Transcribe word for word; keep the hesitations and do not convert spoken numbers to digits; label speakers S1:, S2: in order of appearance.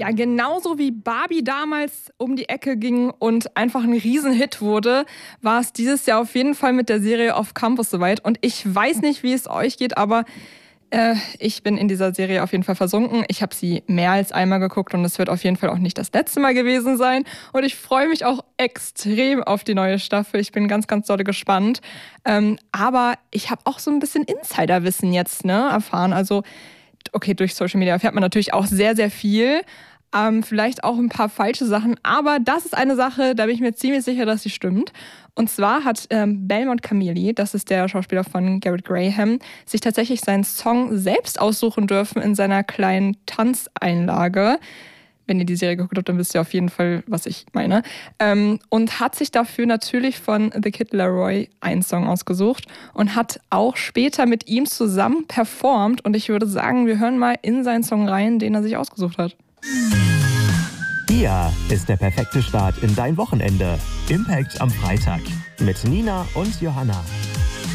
S1: Ja, genauso wie Barbie damals um die Ecke ging und einfach ein Riesenhit wurde, war es dieses Jahr auf jeden Fall mit der Serie Off Campus soweit. Und ich weiß nicht, wie es euch geht, aber äh, ich bin in dieser Serie auf jeden Fall versunken. Ich habe sie mehr als einmal geguckt und es wird auf jeden Fall auch nicht das letzte Mal gewesen sein. Und ich freue mich auch extrem auf die neue Staffel. Ich bin ganz, ganz doll gespannt. Ähm, aber ich habe auch so ein bisschen Insiderwissen jetzt ne, erfahren. Also okay, durch Social Media erfährt man natürlich auch sehr, sehr viel. Ähm, vielleicht auch ein paar falsche Sachen. Aber das ist eine Sache, da bin ich mir ziemlich sicher, dass sie stimmt. Und zwar hat ähm, Belmont Camilli, das ist der Schauspieler von Garrett Graham, sich tatsächlich seinen Song selbst aussuchen dürfen in seiner kleinen Tanzeinlage. Wenn ihr die Serie geguckt habt, dann wisst ihr auf jeden Fall, was ich meine. Ähm, und hat sich dafür natürlich von The Kid Laroi einen Song ausgesucht und hat auch später mit ihm zusammen performt. Und ich würde sagen, wir hören mal in seinen Song rein, den er sich ausgesucht hat.
S2: Hier ist der perfekte Start in dein Wochenende. Impact am Freitag mit Nina und Johanna.